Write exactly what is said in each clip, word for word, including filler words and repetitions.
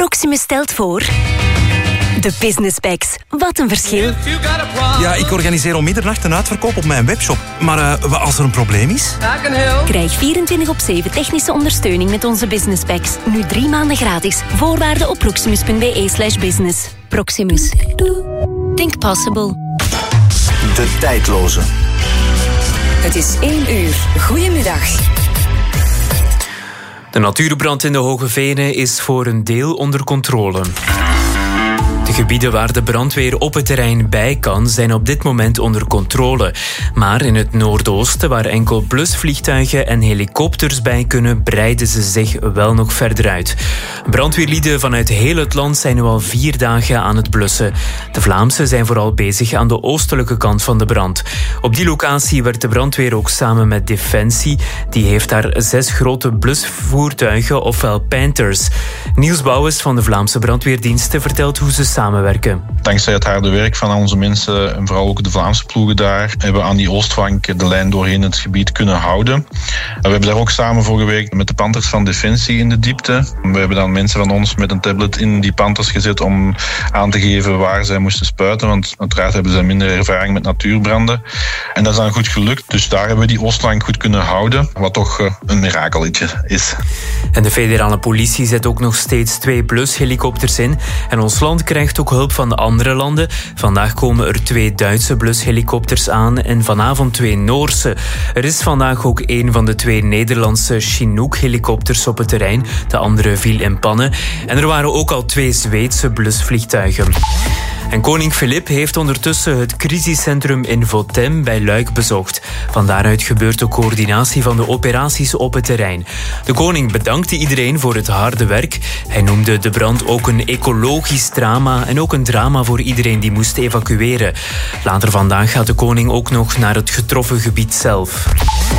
Proximus stelt voor... De Business Packs. Wat een verschil. Ja, ik organiseer om middernacht een uitverkoop op mijn webshop. Maar uh, als er een probleem is? Krijg vierentwintig op zeven technische ondersteuning met onze Business Packs. Nu drie maanden gratis. Voorwaarden op proximus.be slash business. Proximus. Think possible. De tijdloze. Het is één uur. Goedemiddag. De natuurbrand in de Hoge Venen is voor een deel onder controle. De gebieden waar de brandweer op het terrein bij kan, zijn op dit moment onder controle. Maar in het noordoosten, waar enkel blusvliegtuigen en helikopters bij kunnen, breiden ze zich wel nog verder uit. Brandweerlieden vanuit heel het land zijn nu al vier dagen aan het blussen. De Vlaamse zijn vooral bezig aan de oostelijke kant van de brand. Op die locatie werkt de brandweer ook samen met Defensie. Die heeft daar zes grote blusvoertuigen, ofwel Panthers. Niels Bouwens van de Vlaamse brandweerdiensten vertelt hoe ze samenwerken. Dankzij het harde werk van onze mensen en vooral ook de Vlaamse ploegen daar, hebben we aan die oostflank de lijn doorheen het gebied kunnen houden. We hebben daar ook samen voor gewerkt met de Panthers van Defensie in de diepte. We hebben dan mensen van ons met een tablet in die Panthers gezet om aan te geven waar zij moesten spuiten, want uiteraard hebben zij minder ervaring met natuurbranden. En dat is dan goed gelukt, dus daar hebben we die oostflank goed kunnen houden, wat toch een mirakeltje is. En de federale politie zet ook nog steeds twee blushelikopters in. En ons land krijgt ook hulp van de andere landen. Vandaag komen er twee Duitse blushelikopters aan en vanavond twee Noorse. Er is vandaag ook een van de twee Nederlandse Chinook-helikopters op het terrein. De andere viel in pannen. En er waren ook al twee Zweedse blusvliegtuigen. En koning Filip heeft ondertussen het crisiscentrum in Votem bij Luik bezocht. Van daaruit gebeurt de coördinatie van de operaties op het terrein. De koning bedankte iedereen voor het harde werk. Hij noemde de brand ook een ecologisch drama en ook een drama voor iedereen die moest evacueren. Later vandaag gaat de koning ook nog naar het getroffen gebied zelf.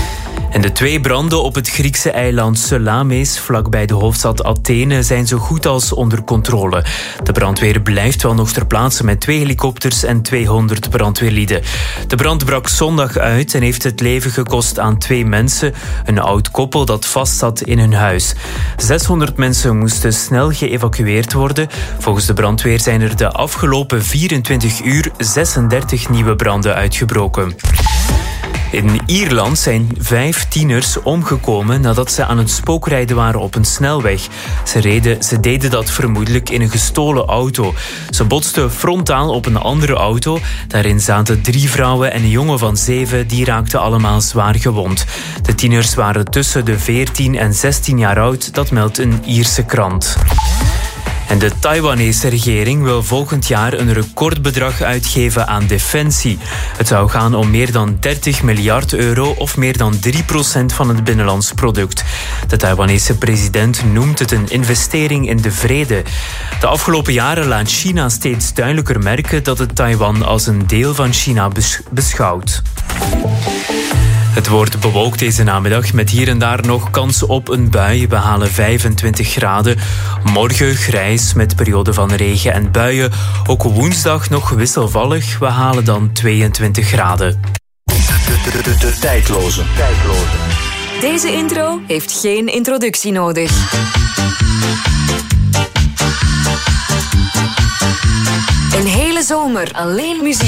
En de twee branden op het Griekse eiland Salamis, vlakbij de hoofdstad Athene, zijn zo goed als onder controle. De brandweer blijft wel nog ter plaatse met twee helikopters en tweehonderd brandweerlieden. De brand brak zondag uit en heeft het leven gekost aan twee mensen, een oud koppel dat vastzat in hun huis. zeshonderd mensen moesten snel geëvacueerd worden. Volgens de brandweer zijn er de afgelopen vierentwintig uur zesendertig nieuwe branden uitgebroken. In Ierland zijn vijf tieners omgekomen nadat ze aan het spookrijden waren op een snelweg. Ze, reden, ze deden dat vermoedelijk in een gestolen auto. Ze botsten frontaal op een andere auto. Daarin zaten drie vrouwen en een jongen van zeven. Die raakten allemaal zwaar gewond. De tieners waren tussen de veertien en zestien jaar oud. Dat meldt een Ierse krant. En de Taiwanese regering wil volgend jaar een recordbedrag uitgeven aan defensie. Het zou gaan om meer dan dertig miljard euro of meer dan drie procent van het binnenlands product. De Taiwanese president noemt het een investering in de vrede. De afgelopen jaren laat China steeds duidelijker merken dat het Taiwan als een deel van China beschouwt. Het wordt bewolkt deze namiddag met hier en daar nog kans op een bui. We halen vijfentwintig graden. Morgen grijs met perioden van regen en buien. Ook woensdag nog wisselvallig. We halen dan tweeëntwintig graden. De, de, de, de tijdloze. tijdloze. Deze intro heeft geen introductie nodig. Een hele zomer alleen muziek.